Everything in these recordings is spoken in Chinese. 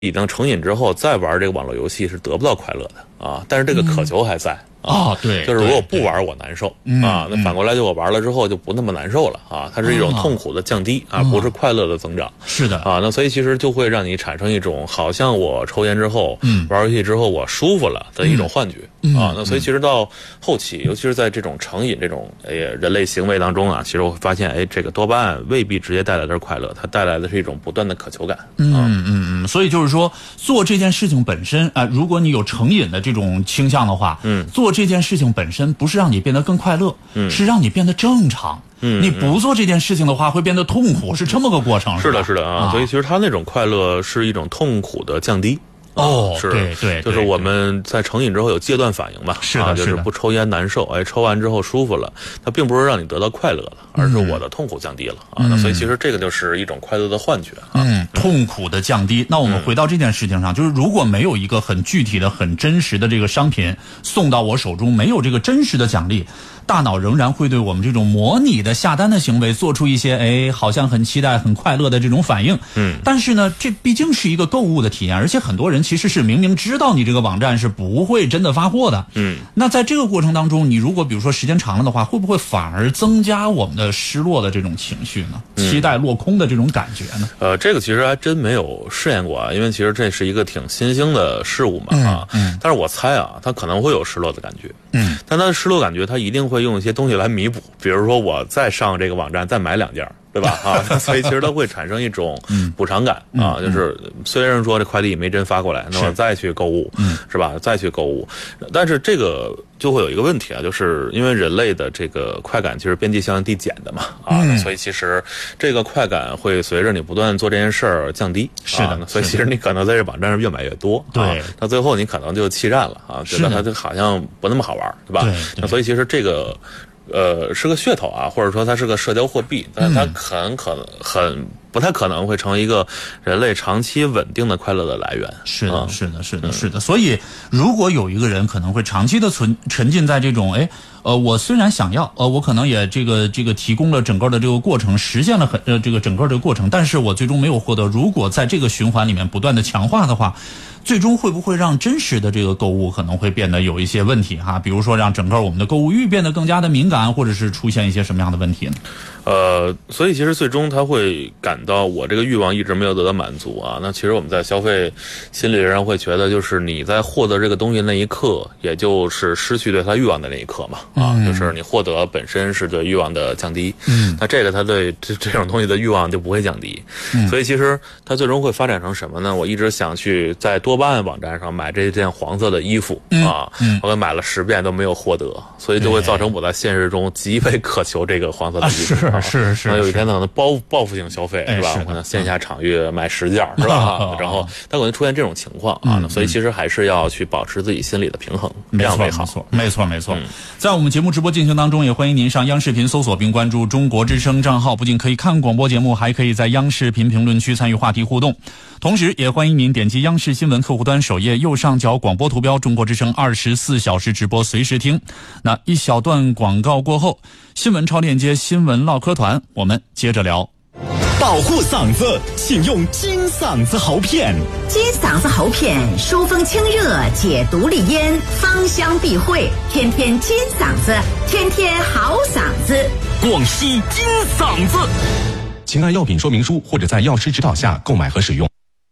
已经成瘾之后再玩这个网络游戏是得不到快乐的啊，但是这个渴求还在。 对， 就是如果不玩我难受啊，那反过来就我玩了之后就不那么难受了啊，它是一种痛苦的降低啊，不是快乐的增长。 是的啊，那所以其实就会让你产生一种好像我抽烟之后，玩游戏之后我舒服了的一种幻觉啊。那所以其实到后期，尤其是在这种成瘾这种人类行为当中啊，其实我会发现，这个多巴胺未必直接带来的是快乐，它带来的是一种不断的渴求感。 所以就是说，做这件事情本身啊，如果你有成瘾的这种倾向的话，做这件事情本身不是让你变得更快乐，是让你变得正常。你不做这件事情的话，会变得痛苦，是这么个过程。 是的，是的啊。所以其实他那种快乐是一种痛苦的降低。是对， 就是我们在成瘾之后有戒断反应嘛， 是的， 就是不抽烟难受，抽完之后舒服了，它并不是让你得到快乐了，而是我的痛苦降低了啊。那所以其实这个就是一种快乐的幻觉啊。 痛苦的降低。那我们回到这件事情上，就是如果没有一个很具体的、很真实的这个商品送到我手中，没有这个真实的奖励，大脑仍然会对我们这种模拟的下单的行为做出一些好像很期待很快乐的这种反应。但是呢，这毕竟是一个购物的体验，而且很多人其实是明明知道你这个网站是不会真的发货的。那在这个过程当中，你如果比如说时间长了的话，会不会反而增加我们的失落的这种情绪呢？期待落空的这种感觉呢？ 这个其实还真没有试验过啊，因为其实这是一个挺新兴的事物嘛但是我猜啊，它可能会有失落的感觉。但它的失落感觉，它一定会用一些东西来弥补，比如说我再上这个网站再买2件，对吧？所以其实它会产生一种补偿感啊，就是虽然说这快递没真发过来，那我再去购物，是吧？再去购物，但是这个就会有一个问题啊，就是因为人类的这个快感其实边际效应递减的嘛所以其实这个快感会随着你不断做这件事儿降低。 是的， 所以其实你可能在这网站上越买越多， 对， 到最后你可能就弃站了啊，觉得它就好像不那么好玩，对吧？那所以其实这个是个噱头啊，或者说它是个社交货币，但是它很不太可能会成为一个人类长期稳定的快乐的来源。 是的。所以如果有一个人可能会长期的沉浸在这种我虽然想要我可能也这个提供了整个的这个过程，实现了这个整个这个过程，但是我最终没有获得。如果在这个循环里面不断的强化的话，最终会不会让真实的这个购物可能会变得有一些问题比如说让整个我们的购物欲变得更加的敏感，或者是出现一些什么样的问题呢？ 所以其实最终他会感到我这个欲望一直没有得到满足啊。那其实我们在消费心理上会觉得，就是你在获得这个东西那一刻，也就是失去对他欲望的那一刻嘛就是你获得本身是对欲望的降低，那这个他对这种东西的欲望就不会降低。所以其实他最终会发展成什么呢？我一直想去在多巴胺网站上买这件黄色的衣服我买了10遍都没有获得，所以就会造成我在现实中极为渴求这个黄色的衣服。 是有一天可能报复性消费，是吧？我可能线下场域买10件，是吧？然后它可能出现这种情况所以其实还是要去保持自己心理的平衡，这样为好。 没错。在我们节目直播进行当中，也欢迎您上央视频搜索并关注中国之声账号，不仅可以看广播节目，还可以在央视频评论区参与话题互动。同时也欢迎您点击央视新闻客户端首页右上角广播图标中国之声24小时直播随时听。那一小段广告过后，新闻超链接新闻唠嗑团，我们接着聊。 保护嗓子，请用金嗓子喉片。 金嗓子喉片疏风清热，解毒利咽，芳香避秽，天天金嗓子，天天好嗓子。 广西金嗓子，请按药品说明书或者在药师指导下购买和使用。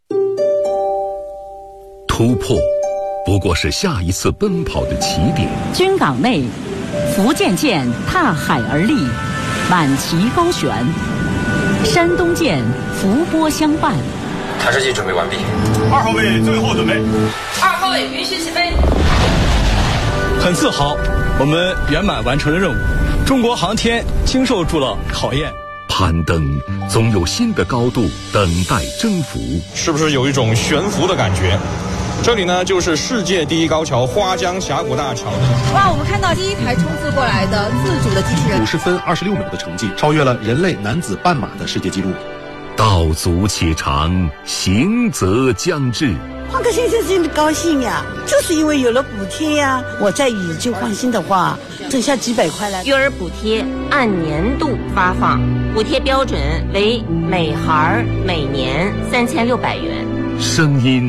突破不过是下一次奔跑的起点。 军港内，福建舰踏海而立，满旗高悬；山东舰伏波相伴。 弹射器准备完毕。 2号位最后准备。 2号位允许起飞。 很自豪，我们圆满完成了任务。中国航天经受住了考验。 攀登总有新的高度等待征服。 是不是有一种悬浮的感觉？这里呢，就是世界第一高桥花江峡谷大桥。 哇，我们看到第一台冲刺过来的自主的机器人， 50分26秒的成绩，超越了人类男子半马的世界纪录。 道阻且长，行则将至。 换个先生真的高兴呀，就是因为有了补贴呀。我再以旧换新的话，挣下几百块来。 育儿补贴按年度发放，补贴标准为每孩每年3600元。 声音